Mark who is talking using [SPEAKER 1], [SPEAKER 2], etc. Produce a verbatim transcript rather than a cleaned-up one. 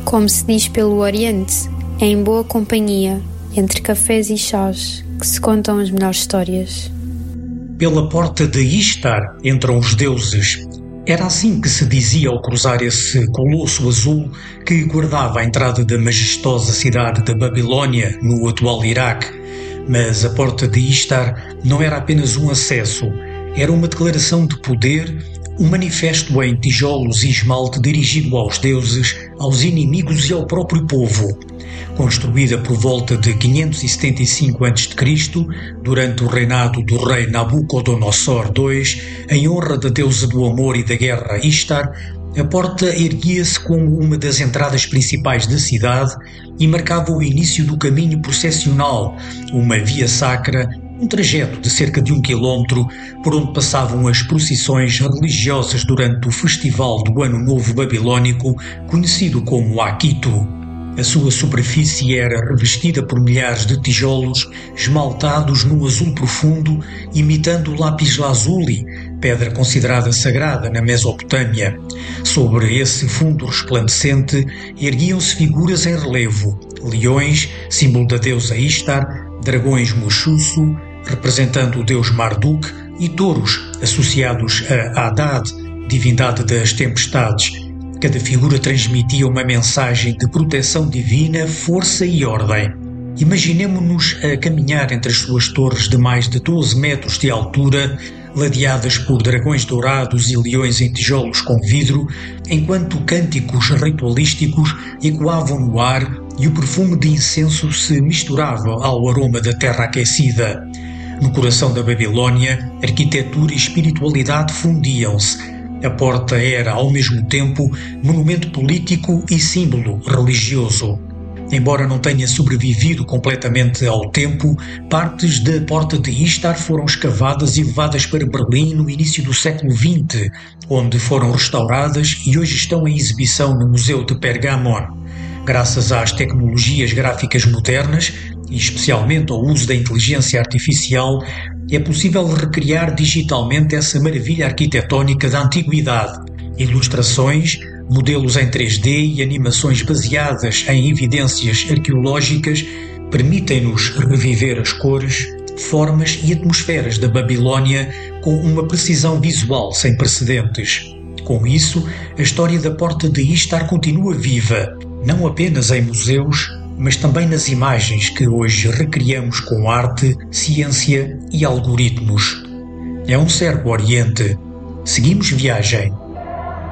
[SPEAKER 1] Como se diz pelo Oriente, é em boa companhia, entre cafés e chás, que se contam as melhores histórias.
[SPEAKER 2] Pela porta de Ishtar entram os deuses. Era assim que se dizia ao cruzar esse colosso azul que guardava a entrada da majestosa cidade da Babilónia, no atual Iraque. Mas a porta de Ishtar não era apenas um acesso, era uma declaração de poder, um manifesto em tijolos e esmalte dirigido aos deuses, aos inimigos e ao próprio povo. Construída por volta de quinhentos e setenta e cinco antes de Cristo, durante o reinado do rei Nabucodonosor segundo, em honra da deusa do amor e da guerra Ishtar, a porta erguia-se como uma das entradas principais da cidade e marcava o início do caminho processional, uma via sacra, um trajeto de cerca de um quilómetro por onde passavam as procissões religiosas durante o festival do Ano Novo Babilônico, conhecido como Akitu. A sua superfície era revestida por milhares de tijolos esmaltados num azul profundo, imitando o lápis-lazuli, pedra considerada sagrada na Mesopotâmia. Sobre esse fundo resplandecente erguiam-se figuras em relevo: leões, símbolo da deusa Ishtar, dragões Mushusu, representando o deus Marduk, e touros, associados a Haddad, divindade das tempestades. Cada figura transmitia uma mensagem de proteção divina, força e ordem. Imaginemo-nos a caminhar entre as suas torres de mais de doze metros de altura, ladeadas por dragões dourados e leões em tijolos com vidro, enquanto cânticos ritualísticos ecoavam no ar e o perfume de incenso se misturava ao aroma da terra aquecida. No coração da Babilônia, arquitetura e espiritualidade fundiam-se. A porta era, ao mesmo tempo, monumento político e símbolo religioso. Embora não tenha sobrevivido completamente ao tempo, partes da porta de Ishtar foram escavadas e levadas para Berlim no início do século vinte, onde foram restauradas e hoje estão em exibição no Museu de Pergamon. Graças às tecnologias gráficas modernas, e especialmente ao uso da inteligência artificial, é possível recriar digitalmente essa maravilha arquitetónica da antiguidade. Ilustrações, modelos em três D e animações baseadas em evidências arqueológicas permitem-nos reviver as cores, formas e atmosferas da Babilónia com uma precisão visual sem precedentes. Com isso, a história da porta de Ishtar continua viva, não apenas em museus, mas também nas imagens que hoje recriamos com arte, ciência e algoritmos. É um certo Oriente. Seguimos viagem.